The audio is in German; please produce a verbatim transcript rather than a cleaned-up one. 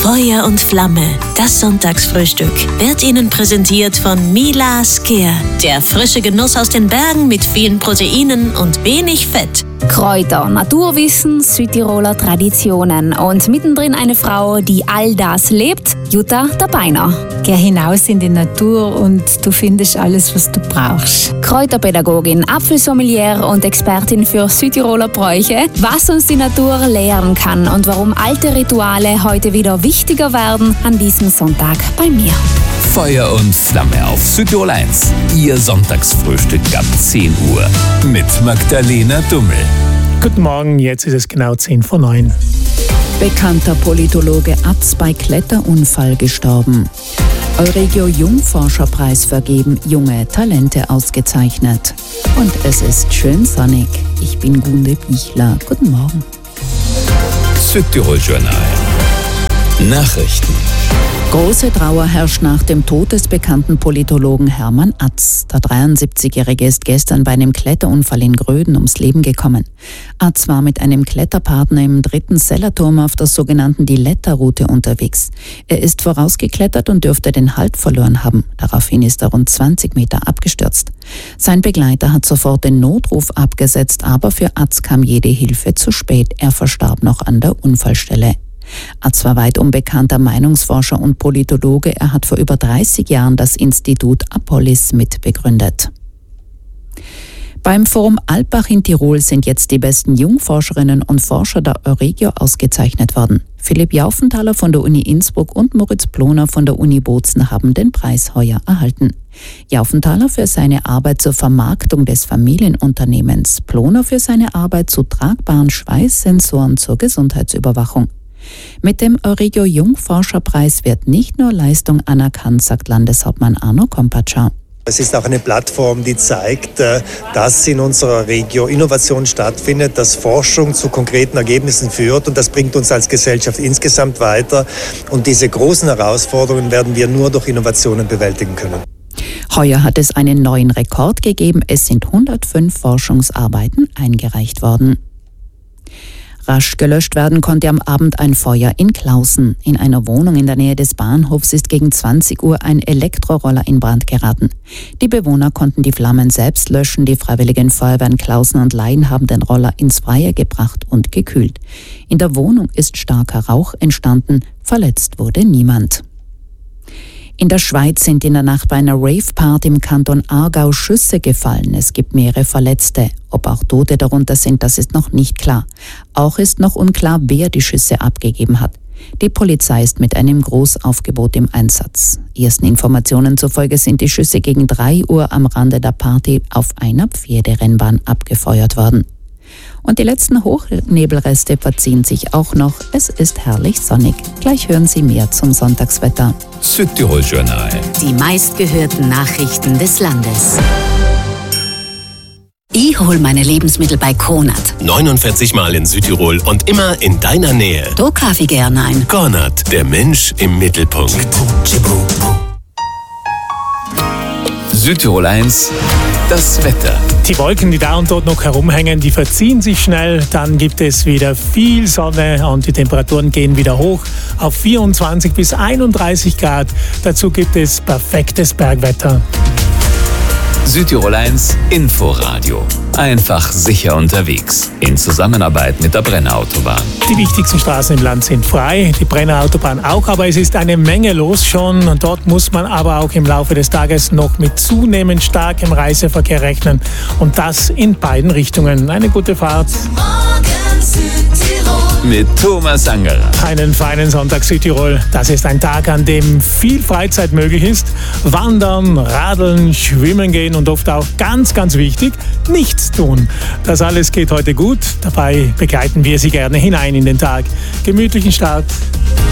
Feuer und Flamme, das Sonntagsfrühstück, wird Ihnen präsentiert von Mila Sker. Der frische Genuss aus den Bergen mit vielen Proteinen und wenig Fett. Kräuter, Naturwissen, Südtiroler Traditionen und mittendrin eine Frau, die all das lebt, Jutta Dabeiner. Geh hinaus in die Natur und du findest alles, was du brauchst. Kräuterpädagogin, Apfelsommelier und Expertin für Südtiroler Bräuche, was uns die Natur lehren kann und warum alte Rituale heute wieder wichtiger werden, an diesem Sonntag bei mir. Feuer und Flamme auf Südtirol eins. Ihr Sonntagsfrühstück ab zehn Uhr mit Magdalena Dummel. Guten Morgen, jetzt ist es genau zehn vor neun. Bekannter Politologe Atz bei Kletterunfall gestorben. Euregio Jungforscherpreis vergeben, junge Talente ausgezeichnet. Und es ist schön sonnig. Ich bin Gunde Bichler. Guten Morgen. Südtirol Journal. Nachrichten. Große Trauer herrscht nach dem Tod des bekannten Politologen Hermann Atz. Der dreiundsiebzigjährige ist gestern bei einem Kletterunfall in Gröden ums Leben gekommen. Atz war mit einem Kletterpartner im dritten Sellerturm auf der sogenannten Diletta-Route unterwegs. Er ist vorausgeklettert und dürfte den Halt verloren haben. Daraufhin ist er rund zwanzig Meter abgestürzt. Sein Begleiter hat sofort den Notruf abgesetzt, aber für Atz kam jede Hilfe zu spät. Er verstarb noch an der Unfallstelle. Atz war weit unbekannter Meinungsforscher und Politologe. Er hat vor über dreißig Jahren das Institut Apolis mitbegründet. Beim Forum Alpbach in Tirol sind jetzt die besten Jungforscherinnen und Forscher der Euregio ausgezeichnet worden. Philipp Jaufenthaler von der Uni Innsbruck und Moritz Ploner von der Uni Bozen haben den Preis heuer erhalten. Jaufenthaler für seine Arbeit zur Vermarktung des Familienunternehmens, Ploner für seine Arbeit zu tragbaren Schweißsensoren zur Gesundheitsüberwachung. Mit dem Euregio Jungforscherpreis wird nicht nur Leistung anerkannt, sagt Landeshauptmann Arno Kompatscher. Es ist auch eine Plattform, die zeigt, dass in unserer Region Innovation stattfindet, dass Forschung zu konkreten Ergebnissen führt, und das bringt uns als Gesellschaft insgesamt weiter. Und diese großen Herausforderungen werden wir nur durch Innovationen bewältigen können. Heuer hat es einen neuen Rekord gegeben. Es sind hundertfünf Forschungsarbeiten eingereicht worden. Rasch gelöscht werden konnte am Abend ein Feuer in Klausen. In einer Wohnung in der Nähe des Bahnhofs ist gegen zwanzig Uhr ein Elektroroller in Brand geraten. Die Bewohner konnten die Flammen selbst löschen. Die Freiwilligen Feuerwehren Klausen und Laien haben den Roller ins Freie gebracht und gekühlt. In der Wohnung ist starker Rauch entstanden. Verletzt wurde niemand. In der Schweiz sind in der Nacht bei einer Rave-Party im Kanton Aargau Schüsse gefallen. Es gibt mehrere Verletzte. Ob auch Tote darunter sind, das ist noch nicht klar. Auch ist noch unklar, wer die Schüsse abgegeben hat. Die Polizei ist mit einem Großaufgebot im Einsatz. Ersten Informationen zufolge sind die Schüsse gegen drei Uhr am Rande der Party auf einer Pferderennbahn abgefeuert worden. Und die letzten Hochnebelreste verziehen sich auch noch. Es ist herrlich sonnig. Gleich hören Sie mehr zum Sonntagswetter. Südtirol Journal. Die meistgehörten Nachrichten des Landes. Ich hol meine Lebensmittel bei Kronat. neunundvierzig Mal in Südtirol und immer in deiner Nähe. Da kaufe ich gerne ein. Kronat, der Mensch im Mittelpunkt. Südtirol eins, das Wetter. Die Wolken, die da und dort noch herumhängen, die verziehen sich schnell. Dann gibt es wieder viel Sonne und die Temperaturen gehen wieder hoch auf vierundzwanzig bis einunddreißig Grad. Dazu gibt es perfektes Bergwetter. Südtirol eins Inforadio. Einfach sicher unterwegs. In Zusammenarbeit mit der Brenner Autobahn. Die wichtigsten Straßen im Land sind frei, die Brenner Autobahn auch, aber es ist eine Menge los schon. Und dort muss man aber auch im Laufe des Tages noch mit zunehmend starkem Reiseverkehr rechnen. Und das in beiden Richtungen. Eine gute Fahrt. Morgen Südtirol. Mit Thomas Angerer. Einen feinen Sonntag Südtirol. Das ist ein Tag, an dem viel Freizeit möglich ist. Wandern, radeln, schwimmen gehen und oft auch ganz, ganz wichtig, nichts tun. Das alles geht heute gut. Dabei begleiten wir Sie gerne hinein in den Tag. Gemütlichen Start.